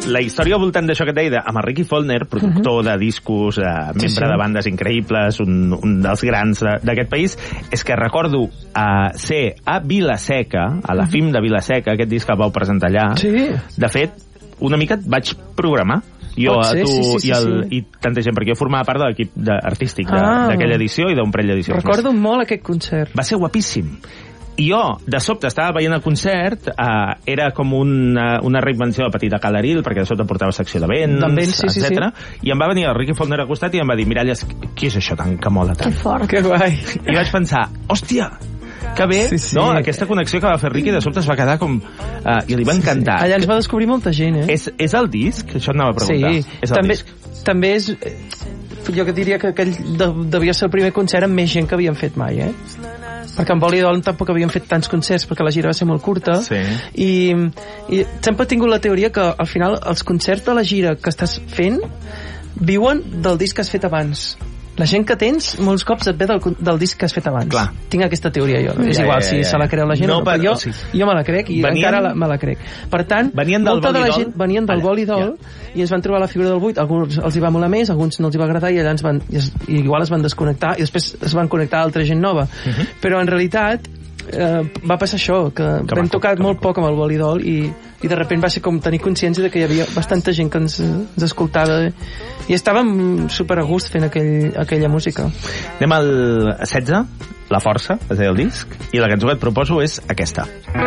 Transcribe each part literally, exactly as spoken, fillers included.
la història al voltant d'això que et deia, amb el Ricky Follner, productor uh -huh. de discos, eh, membre sí, sí. de bandes increïbles, un, un dels grans d'aquest país, és que recordo eh, ser a Vila-seca, a la F I M de Vila-seca, aquest disc que el vau presentar allà. Sí. De fet, una mica et vaig programar. Jo, ser, tu sí, sí, sí, i, el, sí. i tanta gent, perquè jo formava part de l'equip artístic d'aquella ah. edició i d'un parell d'edicions. Recordo més. Molt aquest concert. Va ser guapíssim. I jo, de sobte, estava veient el concert, eh, era com una, una reinvenció de Petita Calaril, perquè de sobte portava secció de vents, vents sí, etcètera. Sí, sí. I em va venir el Ricky Follner al costat i em va dir, Miralles, què és això tant que mola tant? Que fort. Que guai. I vaig pensar, hòstia, que bé, sí, sí. no? Aquesta connexió que va fer Ricky de sobte es va quedar com... Uh, i li va encantar. Sí, sí. Allà ens va descobrir molta gent, eh? És, és el disc? Això et anava a preguntar. Sí, és el també, disc. també és... Jo que diria que aquell de, devia ser el primer concert amb més gent que havien fet mai, eh? Perquè amb Oli Dol tampoc havien fet tants concerts perquè la gira va ser molt curta sí. i, i sempre he tingut la teoria que al final els concerts de la gira que estàs fent viuen del disc que has fet abans. La gent que tens molts cops et ve del, del disc que has fet abans. Clar. Tinc aquesta teoria jo. És igual si se la creu la gent no, o no, però jo, sí. jo me la crec i venien, encara la, me la crec. Per tant, molta de la gent venien del Vol i Dol ja. i ens van trobar la figura del buit. Alguns els hi va molar més, alguns no els hi va agradar i allà ens van, i, es, i igual es van desconnectar i després es van connectar altra gent nova. Uh -huh. Però en realitat eh, va passar això, que, que vam tocar que molt maco. poc amb el Vol i Dol i, i de repente va ser com tenir consciència de que hi havia bastanta gent que ens, ens escoltava i estàvem super a gust fent aquell, aquella música. Anem al setze, La Força, es deia el disc, i la cançó que et proposo és aquesta.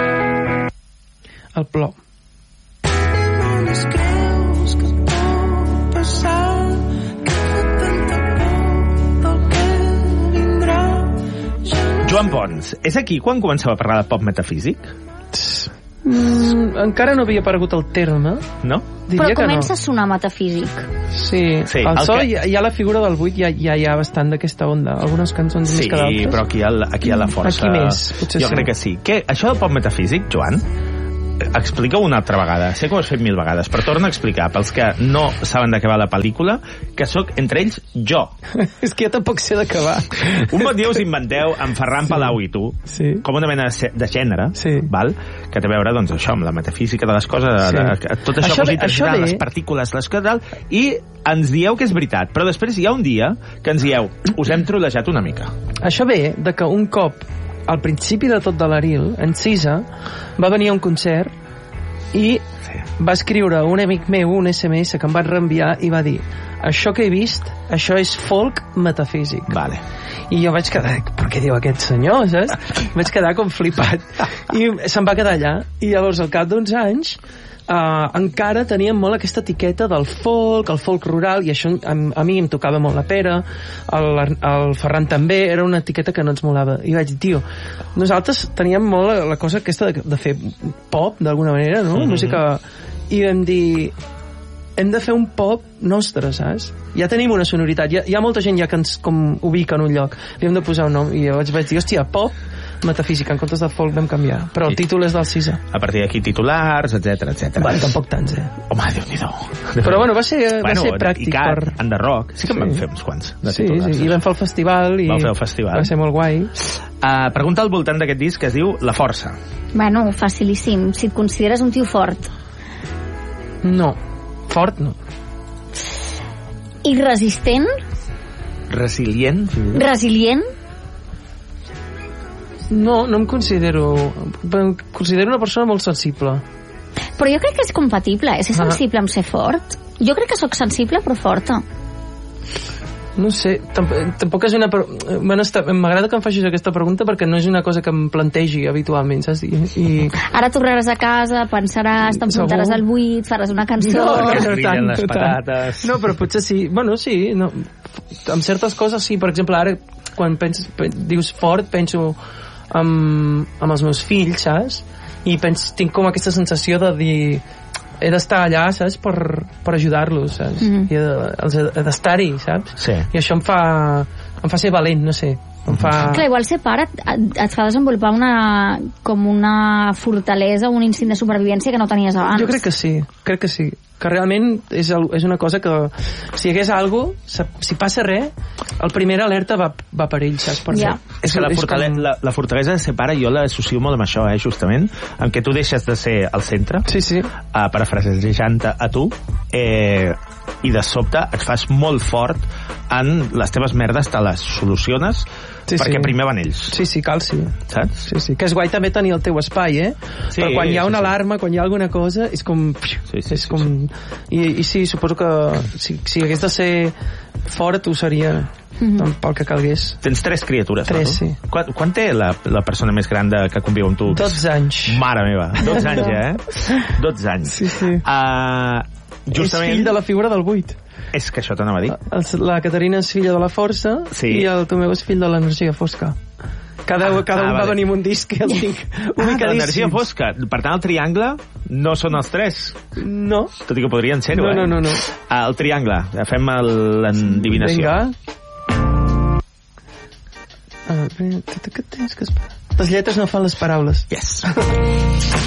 El plor. Joan Pons, és aquí quan començava a parlar de pop metafísic? Mm, encara no havia aparegut el terme. No? Diria Però comença no. a sonar metafísic. Sí, sí el, el so que... hi, ha, hi ha la figura del buit, hi ha, hi ha, hi ha bastant d'aquesta onda. Algunes cançons sí, més que d'altres. Sí, però aquí hi ha, aquí hi ha la força. Aquí més, potser jo sí. crec que sí. Què, això del pop metafísic, Joan, explica-ho una altra vegada. Sé que ho has fet mil vegades, però torna a explicar pels que no saben de què va la pel·lícula, que sóc, entre ells, jo. És que jo tampoc sé de què va. Un bon dia us inventeu amb Ferran sí. Palau i tu, sí. com una mena de gènere, sí. val? Que té a veure, doncs, això, amb la metafísica de les coses, sí. de, tot això, això, positiu, això les partícules, les coses, i ens dieu que és veritat, però després hi ha un dia que ens dieu, us hem trolejat una mica. Això ve de que un cop al principi de tot de l'Aril, en Cisa, va venir a un concert i sí. va escriure un amic meu un esse eme esse que em va reenviar i va dir, això que he vist, això és folk metafísic. Vale. I jo vaig quedar, per què diu aquest senyor, saps? Vaig quedar com flipat. I se'n va quedar allà. I llavors, al cap d'uns anys, Uh, encara teníem molt aquesta etiqueta del folk, el folk rural, i això a, a mi em tocava molt la pera, el, el Ferran també, era una etiqueta que no ens molava. I vaig dir, tio, nosaltres teníem molt la, la cosa aquesta de, de fer pop, d'alguna manera, no? Mm-hmm. Música... I vam dir, hem de fer un pop nostre, saps? Ja tenim una sonoritat, hi ha, hi ha molta gent ja que ens com ubica en un lloc, li hem de posar un nom, i jo vaig dir, hòstia, pop metafísica, en comptes de folk vam canviar, però el títol és del Cisa. A partir d'aquí titulars, etcètera, etcètera. Bueno, tampoc tants, eh? Home, Déu-n'hi-do. Però bueno, va ser, bueno, va ser pràctic. I Cat, per... Underrock, sí que sí. en vam fer uns quants de sí, titulars. Sí, i vam fer el festival i vam fer el festival. Va ser molt guai. Uh, pregunta al voltant d'aquest disc que es diu La Força. Bueno, facilíssim. Si et consideres un tio fort. No, fort no. I resistent? Resilient? Resilient? No, no em considero... Em considero una persona molt sensible. Però jo crec que és compatible, eh? Ser sensible amb ser fort. Jo crec que sóc sensible però forta. No sé, tampoc, tampoc és una... Bueno, m'agrada que em facis aquesta pregunta perquè no és una cosa que em plantegi habitualment, saps? I, i... Ara tornaràs a casa, pensaràs, t'enfrontaràs al buit, faràs una cançó... No, no, no tant, les patates... No, però potser sí. Bueno, sí, no. Amb certes coses sí. Per exemple, ara, quan penses, dius fort, penso amb, amb els meus fills, saps? I pens, tinc com aquesta sensació de dir... he d'estar allà, saps, per, per ajudar-los, saps? Mm-hmm. I he d'estar-hi, saps? Sí. I això em fa, em fa ser valent, no sé. Em fa... Clar, igual ser pare et, et fa desenvolupar una, com una fortalesa, un instint de supervivència que no tenies abans. Jo crec que sí, crec que sí. Que realment és, el, és una cosa que si hi hagués alguna cosa, si passa res, el primer alerta va, va per ell, saps? Per ja. És que la, fortale com... la, la fortalesa de ser pare jo l'associo molt amb això, eh, justament, amb què tu deixes de ser al centre, sí, sí. Uh, parafrasejant-te a tu, eh, i de sobte et fas molt fort en les teves merdes, te les soluciones, sí, perquè sí. primer van ells. Sí, sí, cal, sí. Saps? Sí, sí. Que és guai també tenir el teu espai, eh? Sí, però quan hi ha una sí, alarma, quan hi ha alguna cosa, és com... Sí, sí, és sí, com... Sí. I, I sí, suposo que si, si hagués de ser fort, ho seria... Mm-hmm. pel que calgués. Tens tres criatures, tres, no? Sí. Quan, quan té la, la persona més gran de, que conviu amb tu? dotze anys. Mare meva, dotze anys, eh? dotze anys. Sí, sí. Uh, justament... És fill de la figura del vuit. És que això t'anava a dir. La Caterina és filla de la força, sí. I el Tomeu és fill de l'energia fosca. Cada, ah, cada ah, un vale. Va venir amb un disc que el tinc ubicadíssim. Ah, l'energia fosca. Per tant, el triangle no són els tres. No. Tot i que podrien ser-ho, no, eh? No, no, no. Ah, el triangle. Fem l'endivinació. Vinga. Les lletres no fan les paraules. Yes.